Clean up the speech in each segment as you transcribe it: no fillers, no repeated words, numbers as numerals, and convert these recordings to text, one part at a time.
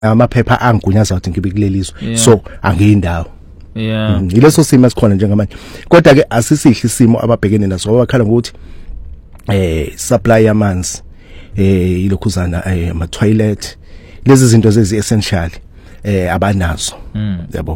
amaphepha angigunyaza ukuthi ngibe kulelizwe so angiyindawo Ileso simo esikhona njengamanje kodwa ke asisihle isimo ababhekene naso abakhala ngokuthi supply yamanzi ilokhuzana ama toilet lezi zinto zezi essential abanazo yabo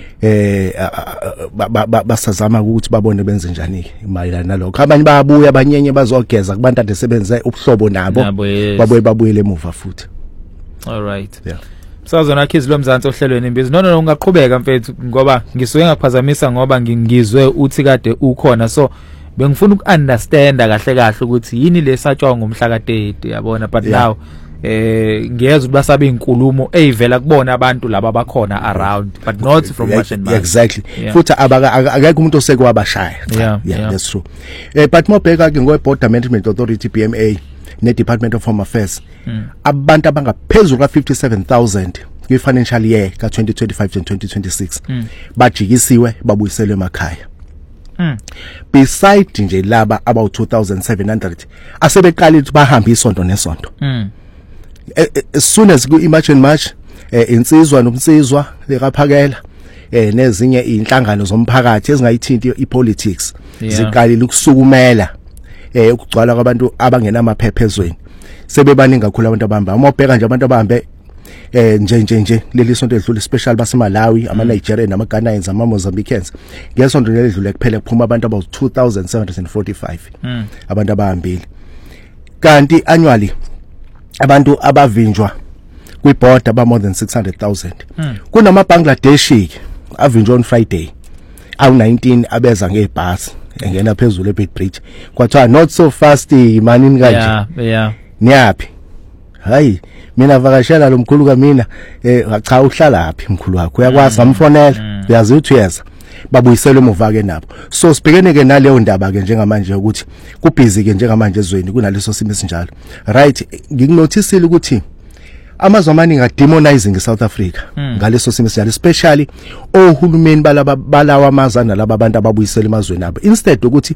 basazama ukuthi babone benze njani mayelana nalokho abanye bayabuya abanyenye bazogeza kubantu ade sebenze ubuhlobo nabo babuyele emuva futhi all right Sazona Kids lomzansi ohlelweni imbizo no ungaqhubeka mfethu ngoba ngisuke ngaphazamisa ngoba ngingizwe uthi kade ukhona so bengifuna ukunderstand kahle ukuthi yini lesatshwa ngomhla ka30 yabona but now ngiyeza basabe inkulumo eyivela kubona abantu laba bakhona around but not from Washington exactly futhi akekho umuntu osekwabashaya that's true but mobheka ke ngo Border Management Authority BMA ne Department of Home Affairs abantu abangaphezulu ka 57,000 kwi financial year ka 2025 and 2026 bajikisiwe babuyiselwe emakhaya beside nje laba about 2700 asebeqala ukuthi bahambe isonto nesonto as soon as ku imagine march insizwa nomsizwa lekaphakela nezinye inhlangano zomphakathi ezingayithinti ipolitics ziqalile ukusukumela ukugcwala kwabantu abangena amaphepha ezweni sebebaningi kakhulu abantu abahamba amobheka nje abantu abahambe nje leli sonto edlule special baseMalawi ama Nigerian nama Ghanaians ama Mozambicans ngesonto ledlule kuphela kuphuma abantu about 2745 abantu abahambile kanti annually abantu abavinjwa kwiborder ba more than 600,000 kunama Bangladeshi avinjwa on Friday awu 19 abeza ngebhasi engena phezulu eBed Bridge kwathiwa not so fast manini kanje niyapi hayi mina vakashela lo mkhulu kamina cha uhlala laphi mkhulu wakho uyakwazi amfonela uyazi uthi uyeza babuyiselwe emuva ke nabo so sibhekene ke naleyo ndaba ke njengamanje ukuthi kubhizi ke njengamanje ezweni kunaleso simo esinjalo right ngikunotisile ukuthi amazwe amaningi ademonizing eSouth Africa ngaleso simo esinjalo especially ohulumeni balawa amazana laba abantu ababuyisela emazweni abo instead ukuthi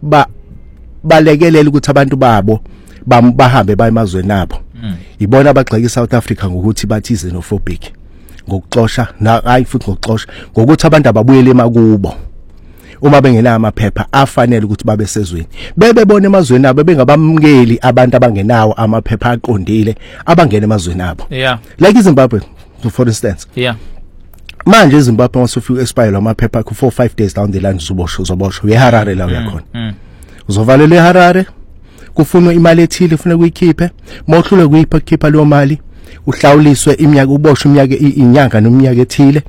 balekelele ukuthi abantu babo bahambe baye emazweni abo ibona abagxeka eSouth Africa ngokuthi bathi xenophobic ngokuxosha hayi futhi ngokuxosha ngokuthi abantu ababuyele emakubo uma bengena amaphepha afanele ukuthi babe sezweni bebebona emazweni abo bengabamukeli abantu abangenawo amaphepha aqondile abangena emazweni abo like eZimbabwe for instance manje eZimbabwe wasufika expire amaphepha ku 4-5 days down the line uzoboshwa eHarare la uyakhona uzovalelwa eHarare kufunwa imali ethile ufuna kuyikhiphe mawuhlule kuyikhipha leyo mali uhlawuliswe iminyaka uboshwe iminyaka inyanga nominyaka ethile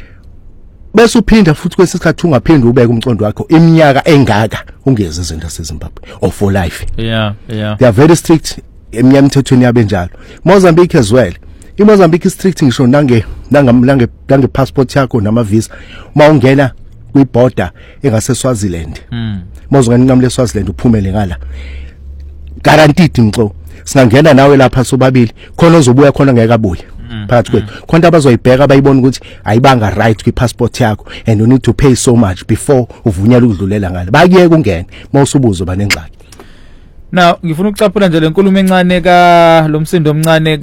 bese uphinda futhi kwesikhathi ungaphinda ubeke umcondo wakho iminyaka engaka ungeze izinto zaseZimbabwe or for life they are very strict emnyamthethweni yabe njalo Mozambique as well iMozambique strict ngisho nange passport yakho nama visa uma ungena kwiborder engase Swaziland mawuzongena ngamle Swaziland uphumele ngala guaranteed ngco singangena nawe lapha sobabili khona ozobuya khona ngeke abuye phakathi kwethu khona abazoyibheka bayibona ukuthi ayibanga right kwi passport yakho and you need to pay so much before uvunyelwe ukudlulela ngale bakuyeke ungene mawusubuzo banengxaki now ngifuna ukucaphula nje lenkulumo encane ka lomsindo omncane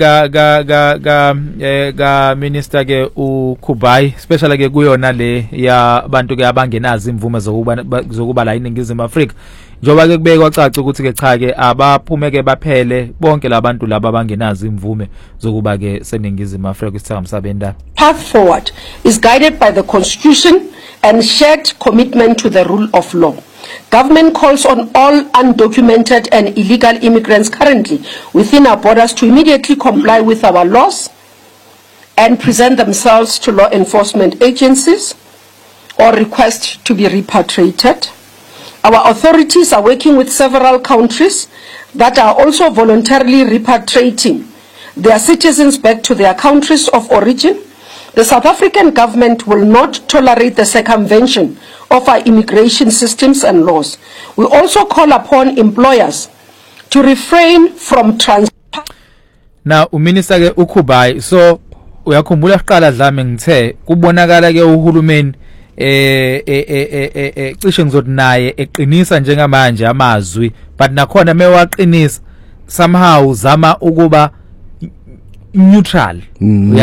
ka minister ke uKhubai especially ke kuyona le yabantu ke abangenazi imvume zokuba la iningizimu Afrika njoba ke kubekwa caca ukuthi ke cha ke abaphume ke baphele bonke labantu laba abangenazi imvume zokuba ke seningizimu Afrika isithanga sabenda. Path forward is guided by the constitution and shared commitment to the rule of law. Government calls on all undocumented and illegal immigrants currently within our borders to immediately comply with our laws and present themselves to law enforcement agencies or request to be repatriated. Our authorities are working with several countries that are also voluntarily repatriating their citizens back to their countries of origin. The South African government will not tolerate the circumvention of our immigration systems and laws. We also call upon employers to refrain from Now, uMinister ke uKhubai so uyakhumbula siqala dlame ngithe kubonakala ke uhulumeni cishe ngizothi naye eqinisa njengamanje amazwi but nakhona mewaqinisa somehow zama ukuba neutral